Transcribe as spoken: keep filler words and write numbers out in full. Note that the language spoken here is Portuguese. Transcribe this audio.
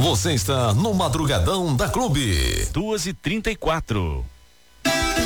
Você está no Madrugadão da Clube. Duas e trinta e quatro.